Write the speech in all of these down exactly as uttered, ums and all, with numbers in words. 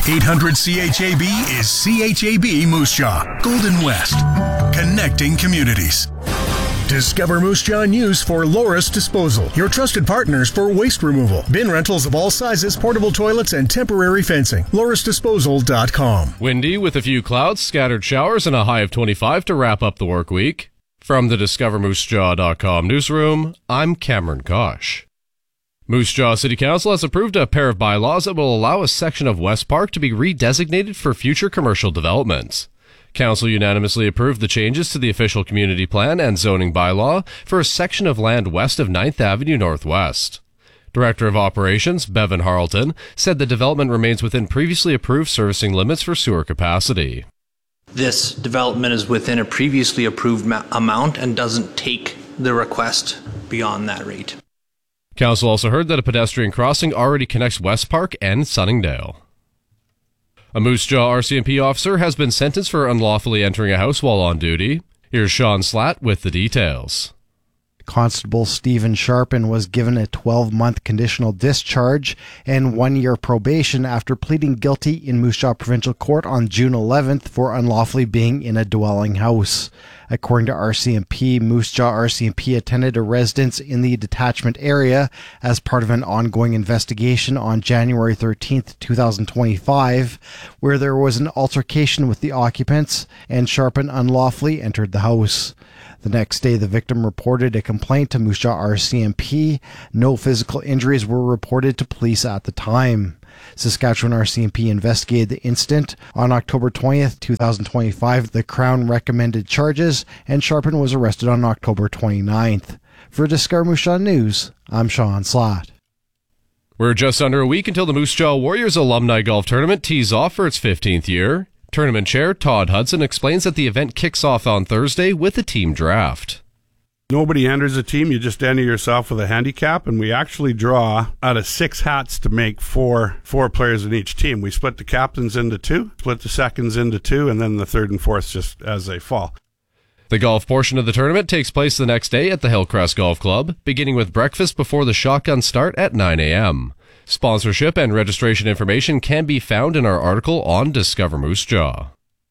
eight hundred C H A B is C H A B Moose Jaw, Golden West, connecting communities. Discover Moose Jaw News for Loris Disposal, your trusted partners for waste removal, bin rentals of all sizes, portable toilets, and temporary fencing. loris disposal dot com. Windy with a few clouds, scattered showers, and a high of twenty-five to wrap up the work week. From the discover moose jaw dot com newsroom, I'm Cameron Kosh. Moose Jaw City Council has approved a pair of bylaws that will allow a section of West Park to be redesignated for future commercial development. Council unanimously approved the changes to the official community plan and zoning bylaw for a section of land west of ninth Avenue Northwest. Director of Operations, Bevan Harleton, said the development remains within previously approved servicing limits for sewer capacity. This development is within a previously approved ma- amount and doesn't take the request beyond that rate. Council also heard that a pedestrian crossing already connects West Park and Sunningdale. A Moose Jaw R C M P officer has been sentenced for unlawfully entering a house while on duty. Here's Sean Slatt with the details. Constable Stephen Sharpen was given a twelve-month conditional discharge and one-year probation after pleading guilty in Moose Jaw Provincial Court on June eleventh for unlawfully being in a dwelling house. According to R C M P, Moose Jaw R C M P attended a residence in the detachment area as part of an ongoing investigation on January thirteenth, twenty twenty-five, where there was an altercation with the occupants and Sharpen unlawfully entered the house. The next day, the victim reported a complaint to Moose Jaw R C M P. No physical injuries were reported to police at the time. Saskatchewan R C M P investigated the incident. On October twentieth, twenty twenty-five, the Crown recommended charges, and Sharpen was arrested on October twenty-ninth. For Discover Moose Jaw News, I'm Sean Slatt. We're just under a week until the Moose Jaw Warriors Alumni Golf Tournament tees off for its fifteenth year. Tournament chair Todd Hudson explains that the event kicks off on Thursday with a team draft. Nobody enters a team, you just enter yourself with a handicap, and we actually draw out of six hats to make four four players in each team. We split the captains into two, split the seconds into two, and then the third and fourth just as they fall. The golf portion of the tournament takes place the next day at the Hillcrest Golf Club, beginning with breakfast before the shotgun start at nine a.m. Sponsorship and registration information can be found in our article on Discover Moose Jaw.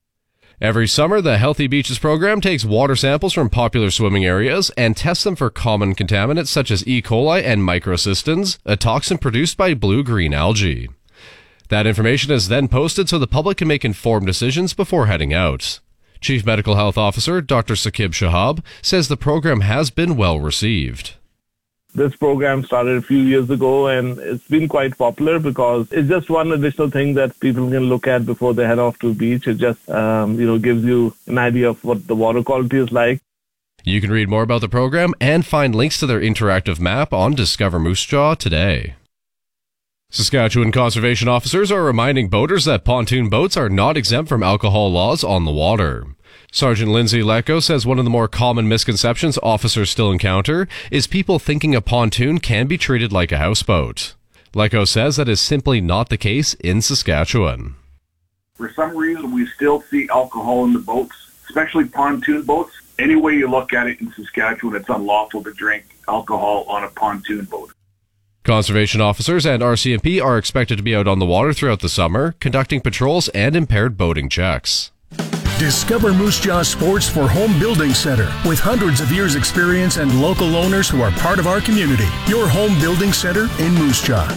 Every summer, the Healthy Beaches program takes water samples from popular swimming areas and tests them for common contaminants such as E. coli and microcystins, a toxin produced by blue-green algae. That information is then posted so the public can make informed decisions before heading out. Chief Medical Health Officer Doctor Saqib Shahab says the program has been well received. This program started a few years ago, and it's been quite popular because it's just one additional thing that people can look at before they head off to the beach. It just, um, you know, gives you an idea of what the water quality is like. You can read more about the program and find links to their interactive map on Discover Moose Jaw today. Saskatchewan conservation officers are reminding boaters that pontoon boats are not exempt from alcohol laws on the water. Sergeant Lindsay Lecko says one of the more common misconceptions officers still encounter is people thinking a pontoon can be treated like a houseboat. Lecko says that is simply not the case in Saskatchewan. For some reason, we still see alcohol in the boats, especially pontoon boats. Any way you look at it in Saskatchewan, it's unlawful to drink alcohol on a pontoon boat. Conservation officers and R C M P are expected to be out on the water throughout the summer, conducting patrols and impaired boating checks. Discover Moose Jaw Sports for Home Building Center. With hundreds of years experience and local owners who are part of our community. Your home building center in Moose Jaw.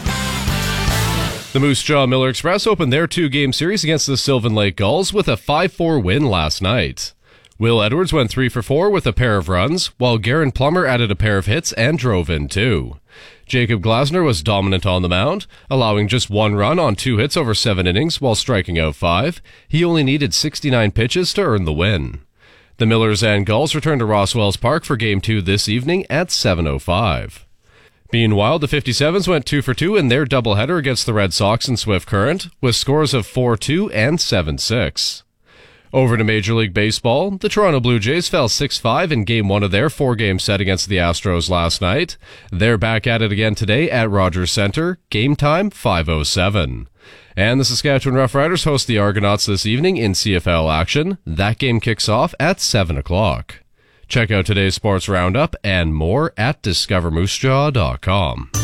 The Moose Jaw Miller Express opened their two-game series against the Sylvan Lake Gulls with a five four win last night. Will Edwards went three for four with a pair of runs, while Garen Plummer added a pair of hits and drove in two. Jacob Glasner was dominant on the mound, allowing just one run on two hits over seven innings while striking out five. He only needed sixty-nine pitches to earn the win. The Millers and Gulls return to Rosswells Park for Game two this evening at seven oh five. Meanwhile, the fifty-sevens went two for two in their doubleheader against the Red Sox and Swift Current, with scores of four two and seven six. Over to Major League Baseball, the Toronto Blue Jays fell six five in Game one of their four-game set against the Astros last night. They're back at it again today at Rogers Centre, game time five oh seven. And the Saskatchewan Roughriders host the Argonauts this evening in C F L action. That game kicks off at seven o'clock. Check out today's sports roundup and more at discover moose jaw dot com.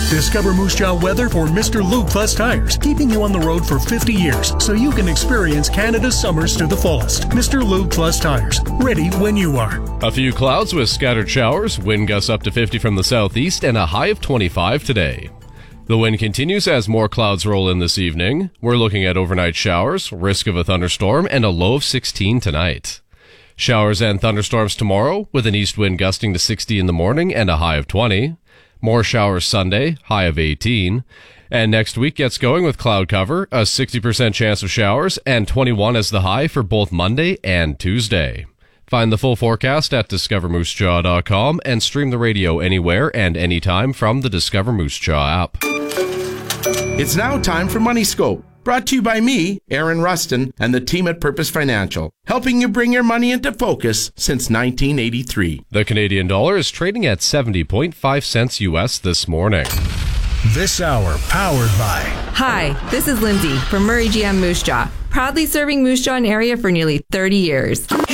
Discover Moose Jaw weather for Mister Lube Plus tires, keeping you on the road for fifty years so you can experience Canada's summers to the fullest. Mister Lube Plus tires, ready when you are. A few clouds with scattered showers, wind gusts up to fifty from the southeast, and a high of twenty-five today. The wind continues as more clouds roll in this evening. We're looking at overnight showers, risk of a thunderstorm, and a low of sixteen tonight. Showers and thunderstorms tomorrow, with an east wind gusting to sixty in the morning and a high of twenty. More showers Sunday, high of eighteen. And next week gets going with cloud cover, a sixty percent chance of showers, and twenty-one as the high for both Monday and Tuesday. Find the full forecast at discover moose jaw dot com and stream the radio anywhere and anytime from the Discover Moose Jaw app. It's now time for Money Scope, brought to you by me, Aaron Rustin, and the team at Purpose Financial, helping you bring your money into focus since nineteen eighty-three. The Canadian dollar is trading at seventy point five cents U S this morning. This hour powered by... Hi, this is Lindsay from Murray G M Moose Jaw, proudly serving Moose Jaw area for nearly thirty years.